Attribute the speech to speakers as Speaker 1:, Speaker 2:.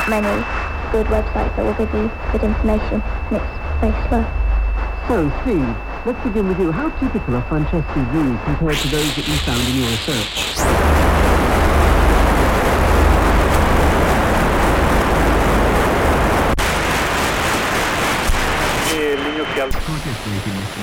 Speaker 1: not many good websites that will give you good information, and it's very slow.
Speaker 2: So, Steve, let's begin with you. How typical are Francesca's views compared to those that you found in your research?
Speaker 3: Protest waiting list